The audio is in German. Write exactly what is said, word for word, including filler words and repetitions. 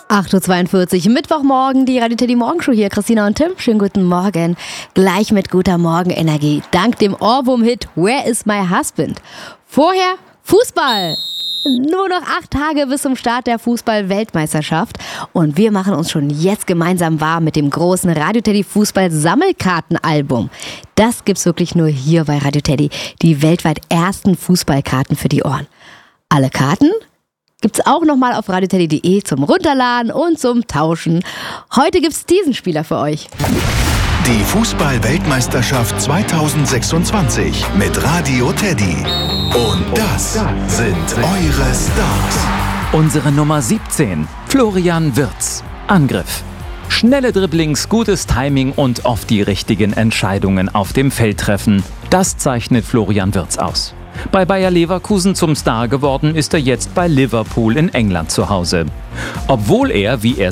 acht Uhr zweiundvierzig, Mittwochmorgen, die Radio Teddy Morgenshow hier. Christina und Tim, schönen guten Morgen. Gleich mit guter Morgenenergie, dank dem Ohrwurm-Hit Where is my husband? Vorher Fußball. Nur noch acht Tage bis zum Start der Fußball-Weltmeisterschaft. Und wir machen uns schon jetzt gemeinsam warm mit dem großen Radio Teddy Fußball-Sammelkartenalbum. Das gibt's wirklich nur hier bei Radio Teddy. Die weltweit ersten Fußballkarten für die Ohren. Alle Karten gibt's auch nochmal auf radio teddy punkt de zum Runterladen und zum Tauschen. Heute gibt's diesen Spieler für euch. Die Fußball-Weltmeisterschaft zweitausendsechsundzwanzig mit Radio Teddy. Und das sind eure Stars. Unsere Nummer siebzehn, Florian Wirtz. Angriff. Schnelle Dribblings, gutes Timing und oft die richtigen Entscheidungen auf dem Feld treffen. Das zeichnet Florian Wirtz aus. Bei Bayer Leverkusen zum Star geworden ist er jetzt bei Liverpool in England zu Hause. Obwohl er, wie er